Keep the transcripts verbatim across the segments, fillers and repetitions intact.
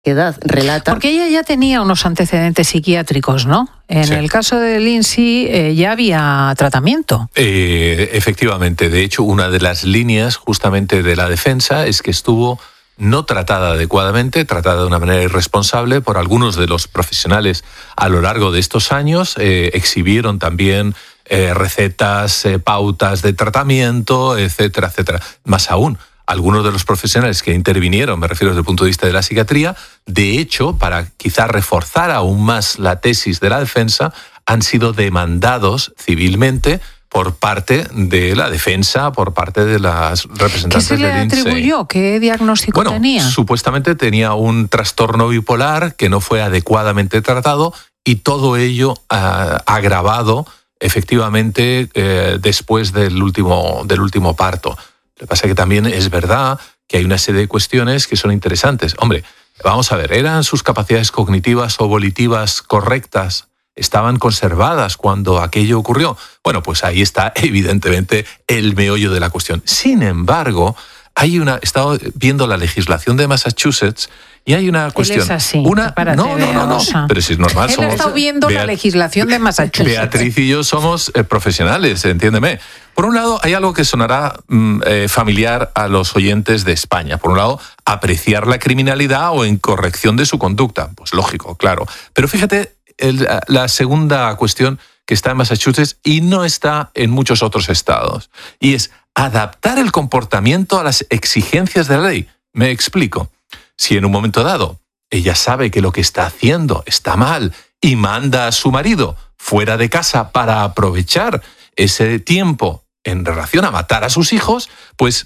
edad relata... Porque ella ya tenía unos antecedentes psiquiátricos, ¿no? En sí. el caso de Lindsay eh, ya había tratamiento. Eh, efectivamente. De hecho, una de las líneas justamente de la defensa es que estuvo no tratada adecuadamente, tratada de una manera irresponsable por algunos de los profesionales a lo largo de estos años. Eh, exhibieron también eh, recetas, eh, pautas de tratamiento, etcétera, etcétera. Más aún, algunos de los profesionales que intervinieron, me refiero desde el punto de vista de la psiquiatría, de hecho, para quizá reforzar aún más la tesis de la defensa, han sido demandados civilmente por parte de la defensa, por parte de las representantes de Lindsay. ¿Qué se le atribuyó? ¿Qué diagnóstico bueno, tenía? Supuestamente tenía un trastorno bipolar que no fue adecuadamente tratado y todo ello uh, agravado efectivamente eh, después del último, del último parto. Lo que pasa es que también es verdad que hay una serie de cuestiones que son interesantes. Hombre, vamos a ver, ¿eran sus capacidades cognitivas o volitivas correctas? ¿Estaban conservadas cuando aquello ocurrió? Bueno, pues ahí está evidentemente el meollo de la cuestión. Sin embargo, hay una, he estado viendo la legislación de Massachusetts y hay una cuestión. Él es así. Una, no, no, no, no, pero si es normal. Él somos, ha estado viendo Beat- la legislación de Massachusetts. Beatriz y yo somos eh, profesionales, entiéndeme. Por un lado, hay algo que sonará mm, eh, familiar a los oyentes de España. Por un lado, apreciar la criminalidad o incorrección de su conducta. Pues lógico, claro. Pero fíjate, el, la segunda cuestión que está en Massachusetts y no está en muchos otros estados. Y es adaptar el comportamiento a las exigencias de la ley. Me explico. Si en un momento dado ella sabe que lo que está haciendo está mal y manda a su marido fuera de casa para aprovechar ese tiempo en relación a matar a sus hijos, pues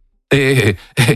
eh, eh,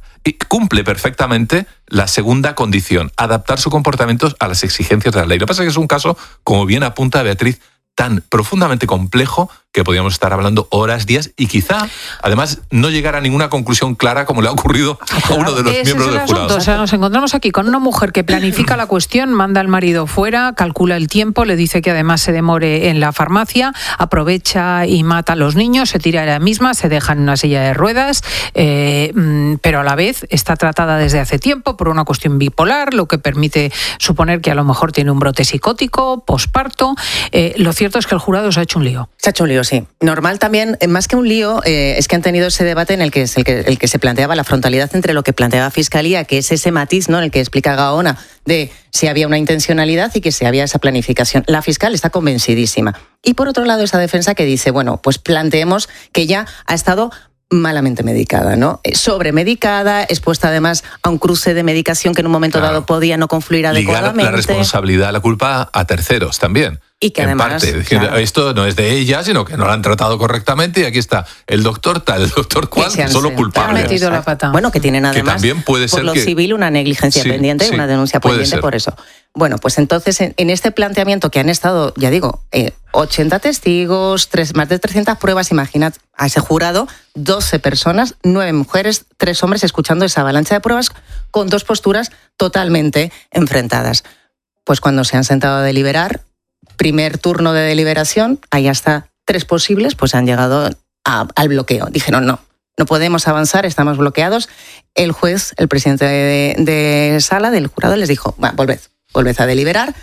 cumple perfectamente la segunda condición, adaptar su comportamiento a las exigencias de la ley. Lo que pasa es que es un caso, como bien apunta Beatriz, tan profundamente complejo que podríamos estar hablando horas, días y quizá, además, no llegar a ninguna conclusión clara como le ha ocurrido a uno de los Ese miembros es el del jurado. asunto. O sea, nos encontramos aquí con una mujer que planifica la cuestión, manda al marido fuera, calcula el tiempo, le dice que además se demore en la farmacia, aprovecha y mata a los niños, se tira a ella misma, se deja en una silla de ruedas, eh, pero a la vez está tratada desde hace tiempo por una cuestión bipolar, lo que permite suponer que a lo mejor tiene un brote psicótico, posparto. Eh, lo cierto es que el jurado se ha hecho un lío. Se ha hecho un lío, sí. Normal también, más que un lío, eh, es que han tenido ese debate en el que, es el, que, el que se planteaba la frontalidad entre lo que planteaba Fiscalía, que es ese matiz, ¿no?, en el que explica Gaona, de si había una intencionalidad y que si había esa planificación. La fiscal está convencidísima. Y por otro lado, esa defensa que dice, bueno, pues planteemos que ella ha estado malamente medicada, ¿no? Sobremedicada, expuesta además a un cruce de medicación que en un momento claro. dado podía no confluir adecuadamente. Ligar la responsabilidad, la culpa a terceros también. Y que en además, parte, claro. esto no es de ella, sino que no la han tratado correctamente y aquí está el doctor tal, el doctor cual, que solo culpable. Han metido la pata. Bueno, que tienen además, que también puede por ser lo que... civil, una negligencia sí, pendiente, sí, una denuncia pendiente ser. por eso. Bueno, pues entonces en, en este planteamiento que han estado, ya digo, eh, ochenta testigos, tres, más de trescientas pruebas, imaginad a ese jurado, doce personas, nueve mujeres, tres hombres, escuchando esa avalancha de pruebas con dos posturas totalmente enfrentadas. Pues cuando se han sentado a deliberar, primer turno de deliberación, ahí hasta tres posibles, pues han llegado a, al bloqueo. Dijeron, no, no podemos avanzar, estamos bloqueados. El juez, el presidente de, de sala del jurado, les dijo, bueno, volved, volved a deliberar.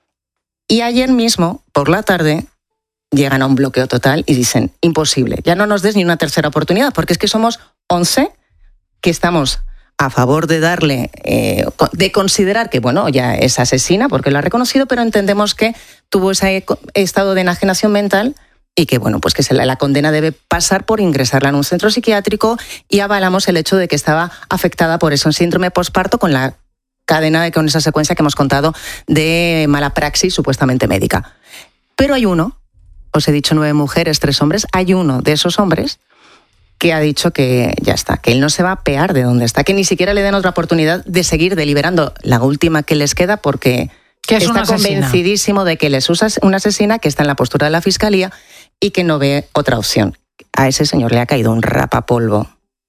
Y ayer mismo, por la tarde, llegan a un bloqueo total y dicen, imposible, ya no nos des ni una tercera oportunidad, porque es que somos once que estamos a favor de darle, eh, de considerar que, bueno, ya es asesina porque lo ha reconocido, pero entendemos que tuvo ese estado de enajenación mental y que, bueno, pues que se la, la condena debe pasar por ingresarla en un centro psiquiátrico y avalamos el hecho de que estaba afectada por eso, un síndrome posparto con la cadena, de, con esa secuencia que hemos contado de mala praxis supuestamente médica. Pero hay uno, os he dicho nueve mujeres, tres hombres, hay uno de esos hombres que ha dicho que ya está, que él no se va a pear de donde está, que ni siquiera le den otra oportunidad de seguir deliberando la última que les queda porque que es está convencidísimo de que les usa una asesina, que está en la postura de la fiscalía y que no ve otra opción. A ese señor le ha caído un rapapolvo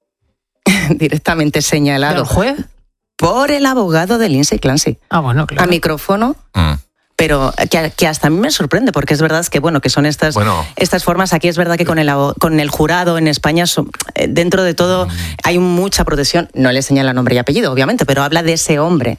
directamente señalado. ¿Del juez? Por el abogado de Lindsay Clancy. Ah, bueno, claro. A micrófono. Mm. Pero que, que hasta a mí me sorprende, porque es verdad que bueno que son estas, bueno, estas formas. Aquí es verdad que con el, con el jurado en España, son, dentro de todo, hay mucha protección. No le señala nombre y apellido, obviamente, pero habla de ese hombre.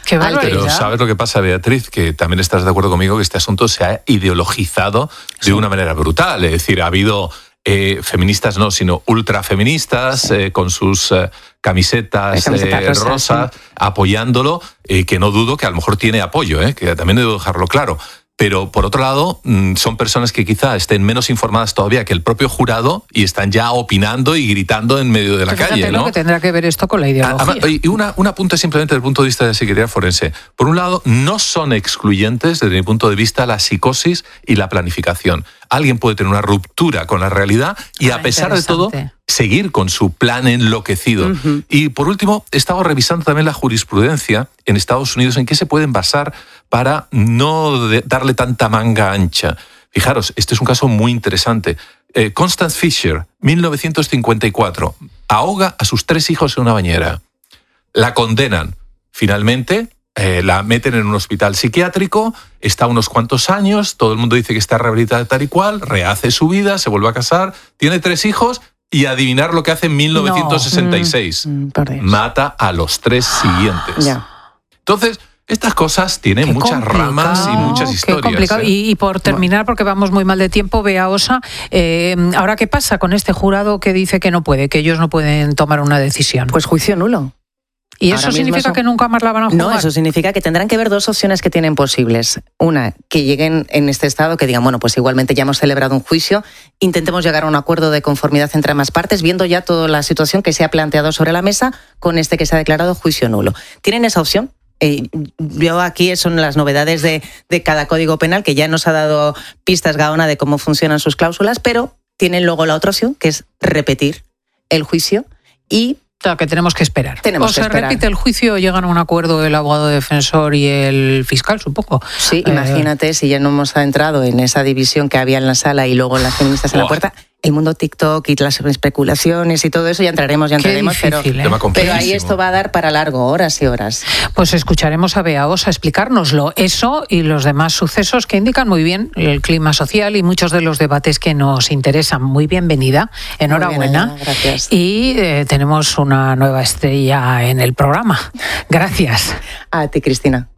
Qué barbaridad. Pero ¿sabes lo que pasa, Beatriz? Que también estás de acuerdo conmigo que este asunto se ha ideologizado sí. de una manera brutal. Es decir, ha habido eh, feministas no, sino ultrafeministas sí. eh, con sus eh, camisetas, camisetas eh, rosas, rosas sí. apoyándolo, eh, que no dudo que a lo mejor tiene apoyo, eh, que también debo dejarlo claro. Pero, por otro lado, son personas que quizá estén menos informadas todavía que el propio jurado y están ya opinando y gritando en medio de la Fíjate calle, ¿no? ¿no? que tendrá que ver esto con la ideología. Y una, un apunte simplemente desde el punto de vista de la Secretaría Forense. Por un lado, no son excluyentes, desde mi punto de vista, la psicosis y la planificación. Alguien puede tener una ruptura con la realidad y, ah, a pesar de todo, seguir con su plan enloquecido. Uh-huh. Y, por último, he estado revisando también la jurisprudencia en Estados Unidos en qué se pueden basar para no de darle tanta manga ancha. Fijaros, este es un caso muy interesante. Eh, Constance Fisher, mil novecientos cincuenta y cuatro, ahoga a sus tres hijos en una bañera. La condenan. Finalmente, eh, la meten en un hospital psiquiátrico, está unos cuantos años, todo el mundo dice que está rehabilitada tal y cual, rehace su vida, se vuelve a casar, tiene tres hijos y adivinar lo que hace en mil novecientos sesenta y seis. No. Mm, mata a los tres siguientes. Ya. Entonces, estas cosas tienen qué muchas ramas y muchas historias. Qué complicado. ¿eh? Y, y por terminar, porque vamos muy mal de tiempo, Bea Osa, eh, ¿ahora qué pasa con este jurado que dice que no puede, que ellos no pueden tomar una decisión? Pues juicio nulo. ¿Y eso significa eso... que nunca más la van a jugar? No, eso significa que tendrán que ver dos opciones que tienen posibles. Una, que lleguen en este estado, que digan, bueno, pues igualmente ya hemos celebrado un juicio, intentemos llegar a un acuerdo de conformidad entre ambas partes, viendo ya toda la situación que se ha planteado sobre la mesa con este que se ha declarado juicio nulo. Tienen esa opción. Eh, yo aquí son las novedades de, de cada código penal, que ya nos ha dado pistas Gaona de cómo funcionan sus cláusulas, pero tienen luego la otra opción, que es repetir el juicio y... Claro, que tenemos que esperar. Tenemos o que se esperar. repite el juicio o llegan a un acuerdo el abogado defensor y el fiscal, supongo. Sí, eh... imagínate si ya no hemos entrado en esa división que había en la sala y luego las feministas en wow. la puerta. El mundo TikTok y las especulaciones y todo eso, ya entraremos, ya entraremos, difícil, pero, ¿eh? pero ahí esto va a dar para largo, horas y horas. Pues escucharemos a Bea Osa explicárnoslo, eso y los demás sucesos que indican muy bien el clima social y muchos de los debates que nos interesan. Muy bienvenida, enhorabuena. Muy bien, gracias. Y eh, tenemos una nueva estrella en el programa. Gracias. A ti, Cristina.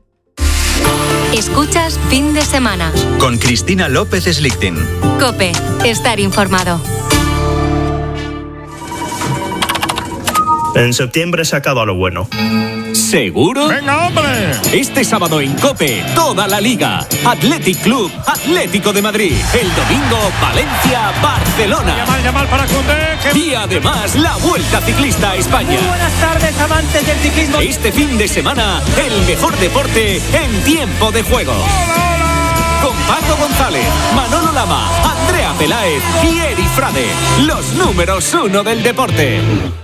Escuchas Fin de Semana. Con Cristina López Slichting. COPE. Estar informado. En septiembre se acaba lo bueno. ¿Seguro? ¡Venga, hombre! Este sábado en COPE, toda la Liga. Athletic Club, Atlético de Madrid. El domingo, Valencia, Barcelona. Yamal, Yamal para Koundé. Que... Y además, la Vuelta Ciclista a España. Muy buenas tardes, amantes del ciclismo. Este fin de semana, el mejor deporte en tiempo de juego. ¡Hola, hola! Con Paco González, Manolo Lama, Andrea Peláez y Eri Frade. Los números uno del deporte.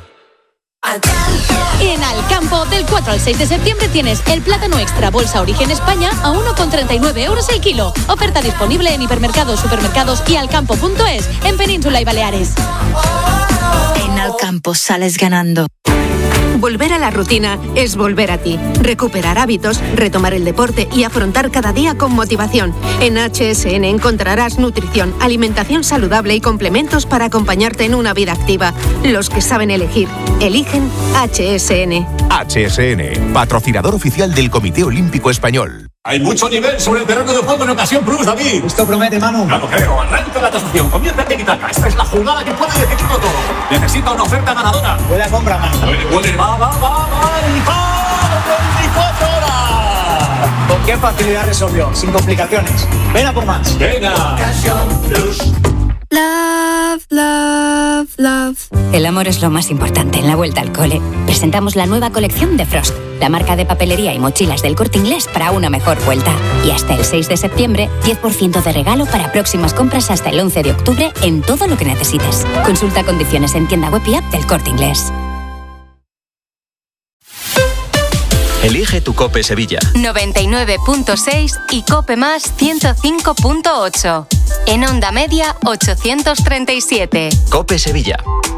En Alcampo, del cuatro al seis de septiembre tienes el plátano extra bolsa Origen España a uno con treinta y nueve euros el kilo. Oferta disponible en hipermercados, supermercados y alcampo punto es en Península y Baleares. En Alcampo sales ganando. Volver a la rutina es volver a ti. Recuperar hábitos, retomar el deporte y afrontar cada día con motivación. En H S N encontrarás nutrición, alimentación saludable y complementos para acompañarte en una vida activa. Los que saben elegir, eligen H S N. H S N, patrocinador oficial del Comité Olímpico Español. Hay mucho nivel sobre el terreno de juego en ocasión Plus, David. Esto promete, Manu. No lo creo. Arranca la tasación. Comienza el tiki-taka. Esta es la jugada que puede decidirlo todo. Necesita una oferta ganadora. Huele a compra, Manu. Huele, huele. Va, va, va, va. veinticuatro horas. ¿Con qué facilidad resolvió? Sin complicaciones. Ven a por más. Venga. Ocasión Plus. Love, love, love. El amor es lo más importante en la vuelta al cole. Presentamos la nueva colección de Frost, la marca de papelería y mochilas del Corte Inglés para una mejor vuelta. Y hasta el seis de septiembre, diez por ciento de regalo para próximas compras hasta el once de octubre en todo lo que necesites. Consulta condiciones en tienda web y app del Corte Inglés. Elige tu COPE Sevilla. noventa y nueve punto seis y COPE Más ciento cinco punto ocho. En onda media ochocientos treinta y siete. COPE Sevilla.